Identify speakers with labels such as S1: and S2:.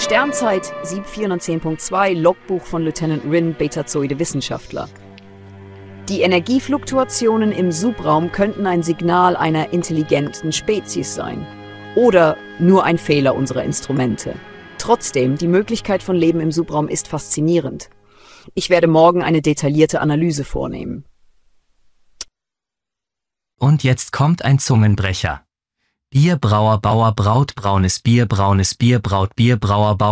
S1: Sternzeit 7410.2 Logbuch von Lieutenant Rin, Betazoide-Wissenschaftler. Die Energiefluktuationen im Subraum könnten ein Signal einer intelligenten Spezies sein. Oder nur ein Fehler unserer Instrumente. Trotzdem, die Möglichkeit von Leben im Subraum ist faszinierend. Ich werde morgen eine detaillierte Analyse vornehmen.
S2: Und jetzt kommt ein Zungenbrecher. Bierbrauer Bauer braut braunes Bier Braut Bierbrauer Bau